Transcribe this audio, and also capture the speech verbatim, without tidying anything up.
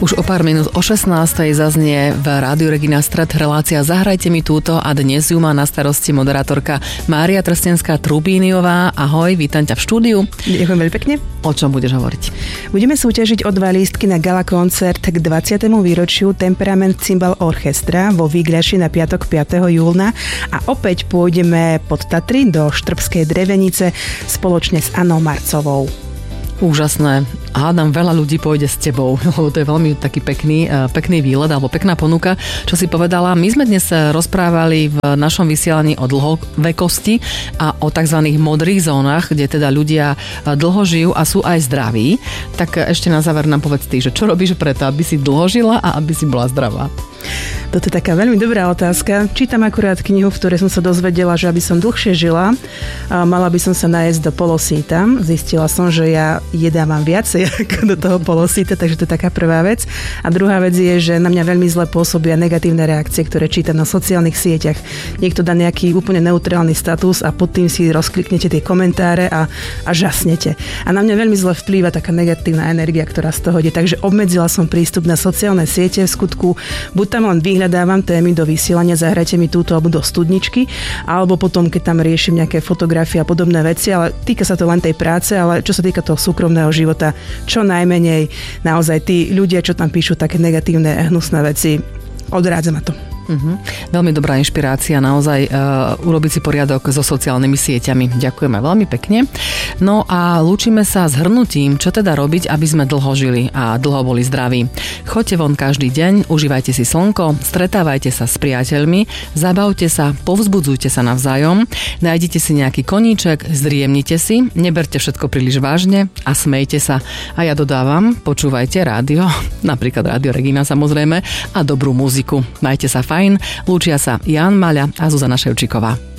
Už o pár minút o šestnástej zaznie v Rádiu Regina Stred relácia Zahrajte mi túto a dnes ju má na starosti moderátorka Mária Trstenská-Trubíniová. Ahoj, vítam ťa v štúdiu. Ďakujem veľmi pekne. O čom budeš hovoriť? Budeme súťažiť o dva lístky na gala koncert k dvadsiatemu výročiu Temperament Cymbal Orchestra vo Výgľaši na piatok piateho júna a opäť pôjdeme pod Tatry do Štrbskej Drevenice spoločne s Annou Marcovou. Úžasné. Hádam, veľa ľudí pôjde s tebou, lebo to je veľmi taký pekný, pekný výlet alebo pekná ponuka, čo si povedala. My sme dnes rozprávali v našom vysielaní o dlhovekosti a o tzv. Modrých zónach, kde teda ľudia dlho žijú a sú aj zdraví. Tak ešte na záver nám povedz ty, že čo robíš preto, aby si dlho žila a aby si bola zdravá? Toto je taká veľmi dobrá otázka. Čítam akurát knihu, v ktorej som sa dozvedela, že aby som dlhšie žila, mala by som sa najesť do polosíta. Zistila som, že ja jedávam viacej ako do toho polosíta, takže to je taká prvá vec. A druhá vec je, že na mňa veľmi zle pôsobia negatívne reakcie, ktoré čítam na sociálnych sieťach. Niekto dá nejaký úplne neutrálny status a pod tým si rozkliknete tie komentáre a, a žasnete. A na mňa veľmi zle vplýva taká negatívna energia, ktorá z toho ide. Takže obmedzila som prístup na sociálne siete. V skutku buď tam len vyhľadávam témy do vysielania, zahrajte mi túto alebo do studničky, alebo potom, keď tam riešim nejaké fotografie a podobné veci, ale týka sa to len tej práce, ale čo sa týka toho súkromného života, čo najmenej naozaj tí ľudia, čo tam píšu také negatívne, hnusné veci, odrádza ma to. Uh-huh. Veľmi dobrá inšpirácia naozaj uh, urobiť si poriadok so sociálnymi sieťami. Ďakujeme veľmi pekne. No a lúčime sa s hrnutím, čo teda robiť, aby sme dlho žili a dlho boli zdraví. Choďte von každý deň, užívajte si slnko, stretávajte sa s priateľmi, zabavte sa, povzbudzujte sa navzájom, nájdite si nejaký koníček, zdriemnite si, neberte všetko príliš vážne a smejte sa. A ja dodávam, počúvajte rádio, napríklad Rádio Regina samozrejme, a dobrú muziku. Majte sa fajn. Lúčia sa Ján Maľa a Zuzana Ševčíková.